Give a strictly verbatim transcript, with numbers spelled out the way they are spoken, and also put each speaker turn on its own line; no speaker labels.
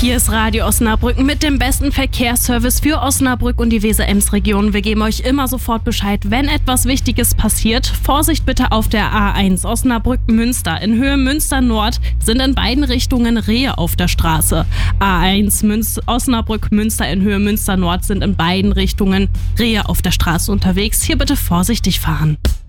Hier ist Radio Osnabrück mit dem besten Verkehrsservice für Osnabrück und die Weser-Ems-Region. Wir geben euch immer sofort Bescheid, wenn etwas Wichtiges passiert. Vorsicht bitte auf der A eins Osnabrück-Münster. In Höhe Münster-Nord sind in beiden Richtungen Rehe auf der Straße. A eins Münz- Osnabrück-Münster in Höhe Münster-Nord sind in beiden Richtungen Rehe auf der Straße unterwegs. Hier bitte vorsichtig fahren.